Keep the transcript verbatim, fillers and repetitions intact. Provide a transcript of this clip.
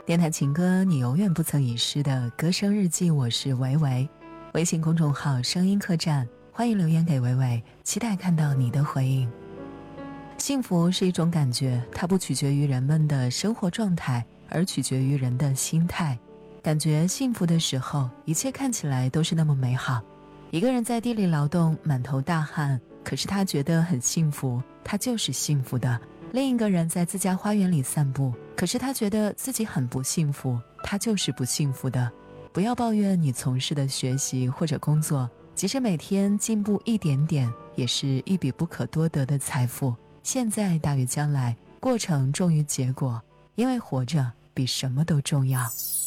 电台情歌，你永远不曾遗失的歌声日记，我是维维。微信公众号声音客栈，欢迎留言给维维，期待看到你的回应。幸福是一种感觉，它不取决于人们的生活状态，而取决于人的心态。感觉幸福的时候，一切看起来都是那么美好。一个人在地里劳动，满头大汗，可是他觉得很幸福，他就是幸福的。另一个人在自家花园里散步，可是他觉得自己很不幸福，他就是不幸福的。不要抱怨你从事的学习或者工作，即使每天进步一点点，也是一笔不可多得的财富。现在大于将来，过程重于结果，因为活着比什么都重要。